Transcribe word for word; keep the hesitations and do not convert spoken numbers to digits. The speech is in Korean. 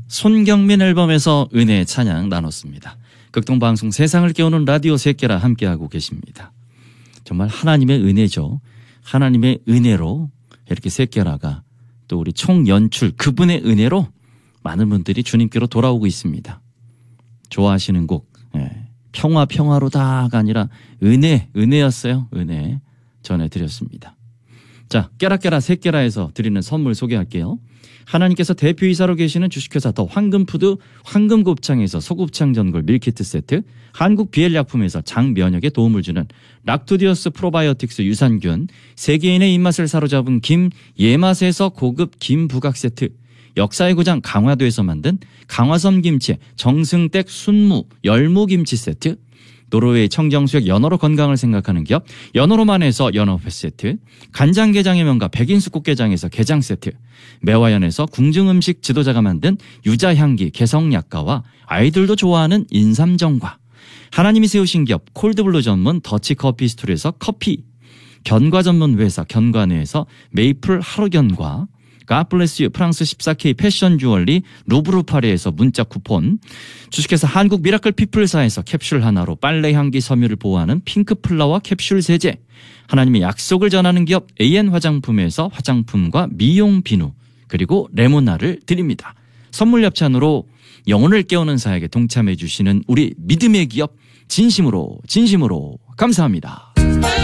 손경민 앨범에서 은혜의 찬양 나눴습니다. 극동방송 세상을 깨우는 라디오 새끼라 함께하고 계십니다. 정말 하나님의 은혜죠. 하나님의 은혜로 이렇게 새끼라가 또 우리 총연출 그분의 은혜로 많은 분들이 주님께로 돌아오고 있습니다. 좋아하시는 곡 예. 평화 평화로다가 아니라 은혜 은혜였어요. 은혜 전해드렸습니다. 자, 깨라깨라 새깨라에서 드리는 선물 소개할게요. 하나님께서 대표이사로 계시는 주식회사 더 황금푸드 황금곱창에서 소곱창 전골 밀키트 세트, 한국 비엘약품에서 장면역에 도움을 주는 락토디어스 프로바이오틱스 유산균, 세계인의 입맛을 사로잡은 김 예맛에서 고급 김 부각 세트, 역사의 고장 강화도에서 만든 강화섬 김치 정승댁 순무 열무김치 세트, 노르웨이 청정수역 연어로 건강을 생각하는 기업 연어로만에서 연어회 세트, 간장게장의 명가 백인숙국게장에서 게장 세트, 매화연에서 궁중음식 지도자가 만든 유자향기 개성약과와 아이들도 좋아하는 인삼정과, 하나님이 세우신 기업 콜드블루 전문 더치커피 스토리에서 커피, 견과 전문 회사 견과내에서 메이플 하루견과, 갓블레스유 프랑스 십사 케이 패션 주얼리 루브르 파리에서 문자 쿠폰, 주식회사 한국 미라클 피플사에서 캡슐 하나로 빨래 향기 섬유를 보호하는 핑크플라워 캡슐 세제, 하나님의 약속을 전하는 기업 에이엔 화장품에서 화장품과 미용 비누, 그리고 레모나를 드립니다. 선물 협찬으로 영혼을 깨우는 사역에 동참해 주시는 우리 믿음의 기업 진심으로 진심으로 감사합니다.